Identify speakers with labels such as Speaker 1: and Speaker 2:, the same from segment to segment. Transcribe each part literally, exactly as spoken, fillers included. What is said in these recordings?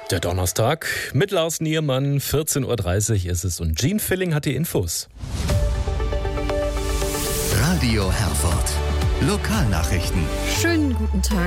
Speaker 1: Der Donnerstag mit Lars Niermann, vierzehn Uhr dreißig ist es und Gene Filling hat die Infos.
Speaker 2: Radio Herford. Lokalnachrichten.
Speaker 3: Schönen guten Tag.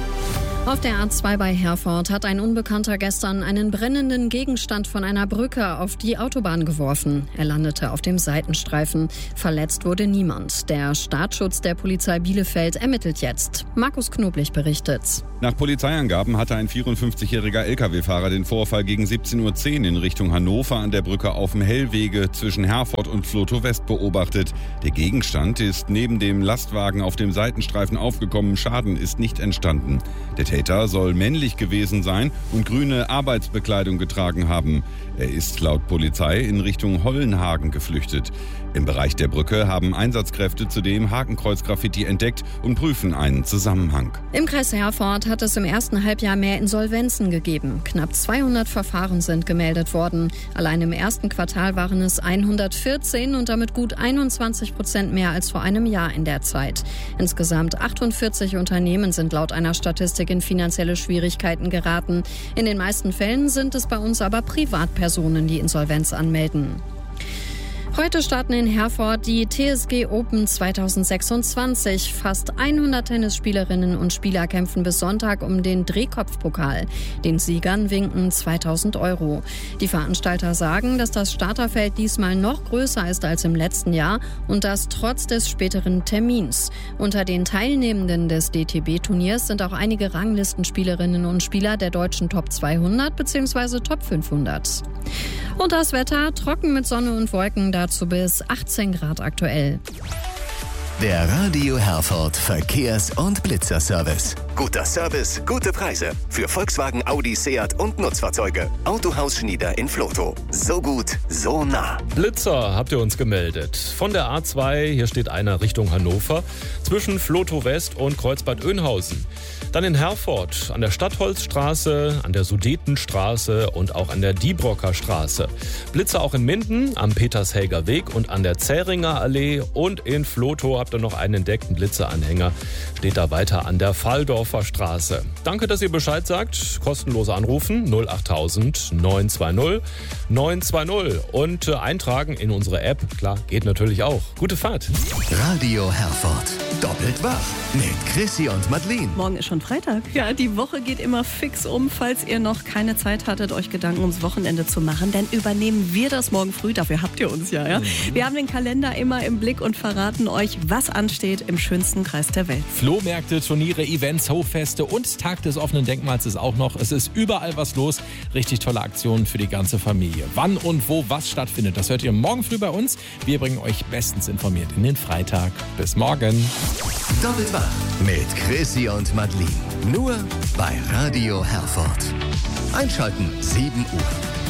Speaker 3: Auf der A zwei bei Herford hat ein Unbekannter gestern einen brennenden Gegenstand von einer Brücke auf die Autobahn geworfen. Er landete auf dem Seitenstreifen. Verletzt wurde niemand. Der Staatsschutz der Polizei Bielefeld ermittelt jetzt. Markus Knoblich berichtet.
Speaker 4: Nach Polizeiangaben hatte ein vierundfünfzigjähriger L K W-Fahrer den Vorfall gegen siebzehn Uhr zehn in Richtung Hannover an der Brücke auf dem Hellwege zwischen Herford und Flotow West beobachtet. Der Gegenstand ist neben dem Lastwagen auf dem Seitenstreifen aufgekommen. Schaden ist nicht entstanden. Der Täter soll männlich gewesen sein und grüne Arbeitsbekleidung getragen haben. Er ist laut Polizei in Richtung Hollenhagen geflüchtet. Im Bereich der Brücke haben Einsatzkräfte zudem Hakenkreuz-Graffiti entdeckt und prüfen einen Zusammenhang.
Speaker 3: Im Kreis Herford hat es im ersten Halbjahr mehr Insolvenzen gegeben. Knapp zweihundert Verfahren sind gemeldet worden. Allein im ersten Quartal waren es hundertvierzehn und damit gut einundzwanzig Prozent mehr als vor einem Jahr in der Zeit. Insgesamt achtundvierzig Unternehmen sind laut einer Statistik in finanzielle Schwierigkeiten geraten. In den meisten Fällen sind es bei uns aber Privatpersonen, die Insolvenz anmelden. Heute starten in Herford die T S G Open zweitausendsechsundzwanzig. Fast hundert Tennisspielerinnen und Spieler kämpfen bis Sonntag um den Drehkopfpokal. Den Siegern winken zweitausend Euro. Die Veranstalter sagen, dass das Starterfeld diesmal noch größer ist als im letzten Jahr und das trotz des späteren Termins. Unter den Teilnehmenden des D T B-Turniers sind auch einige Ranglistenspielerinnen und Spieler der deutschen Top zweihundert bzw. Top fünfhundert. Und das Wetter trocken mit Sonne und Wolken, dazu bis achtzehn Grad aktuell.
Speaker 2: Der Radio Herford Verkehrs- und Blitzerservice. Guter Service, gute Preise. Für Volkswagen, Audi, Seat und Nutzfahrzeuge. Autohaus Schnieder in Flotow. So gut, so nah.
Speaker 1: Blitzer habt ihr uns gemeldet. Von der A zwei, hier steht einer Richtung Hannover, zwischen Flotow West und Kreuzbad Oeynhausen. Dann in Herford an der Stadtholzstraße, an der Sudetenstraße und auch an der Diebrocker Straße. Blitzer auch in Minden am Petershelger Weg und an der Zähringer Allee. Und in Flotow habt ihr noch einen entdeckten Blitzeranhänger. Steht da weiter an der Falldorfer Straße. Danke, dass ihr Bescheid sagt. Kostenlos anrufen null achttausend neunhundertzweißig neunhundertzweißig und äh, eintragen in unsere App. Klar, geht natürlich auch. Gute Fahrt.
Speaker 2: Radio Herford. Doppelt wach mit Chrissy und Madeleine.
Speaker 5: Morgen ist schon Freitag. Ja, die Woche geht immer fix um. Falls ihr noch keine Zeit hattet, euch Gedanken ums Wochenende zu machen, dann übernehmen wir das morgen früh. Dafür habt ihr uns ja, ja. Mhm. Wir haben den Kalender immer im Blick und verraten euch, was ansteht im schönsten Kreis der Welt.
Speaker 6: Flohmärkte, Turniere, Events, Hoffeste und Tag des offenen Denkmals ist auch noch. Es ist überall was los. Richtig tolle Aktionen für die ganze Familie. Wann und wo was stattfindet, das hört ihr morgen früh bei uns. Wir bringen euch bestens informiert in den Freitag. Bis morgen.
Speaker 2: Doppelt wach mit Chrissy und Madeleine. Nur bei Radio Herford. Einschalten sieben Uhr.